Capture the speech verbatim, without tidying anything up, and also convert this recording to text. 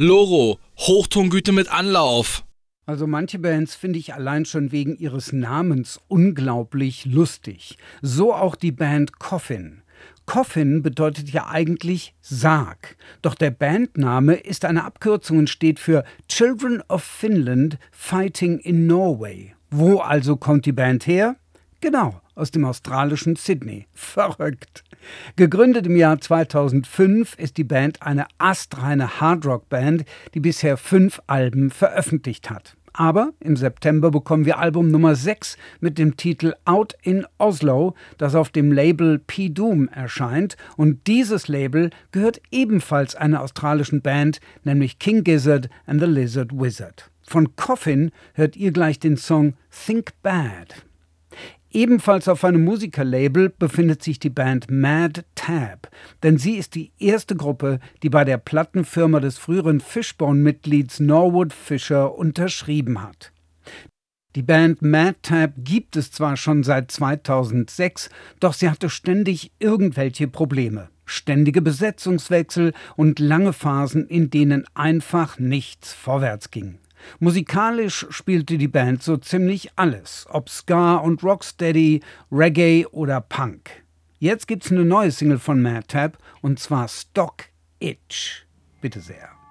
Loro, Hochtongüte mit Anlauf. Also manche Bands finde ich allein schon wegen ihres Namens unglaublich lustig. So auch die Band Coffin. Coffin bedeutet ja eigentlich Sarg. Doch der Bandname ist eine Abkürzung und steht für Children of Finland Fighting in Norway. Wo also kommt die Band her? Genau, aus dem australischen Sydney. Verrückt. Gegründet im Jahr zweitausendfünf ist die Band eine astreine Hardrock-Band, die bisher fünf Alben veröffentlicht hat. Aber im September bekommen wir Album Nummer sechs mit dem Titel Out in Oslo, das auf dem Label P-Doom erscheint. Und dieses Label gehört ebenfalls einer australischen Band, nämlich King Gizzard and the Lizard Wizard. Von Coffin hört ihr gleich den Song Think Bad. Ebenfalls auf einem Musikerlabel befindet sich die Band Mad Tab, denn sie ist die erste Gruppe, die bei der Plattenfirma des früheren Fishbone-Mitglieds Norwood Fisher unterschrieben hat. Die Band Mad Tab gibt es zwar schon seit zweitausendsechs, doch sie hatte ständig irgendwelche Probleme. Ständige Besetzungswechsel und lange Phasen, in denen einfach nichts vorwärts ging. Musikalisch spielte die Band so ziemlich alles, ob Ska und Rocksteady, Reggae oder Punk. Jetzt gibt's eine neue Single von Mad Tab und zwar Stock Itch. Bitte sehr.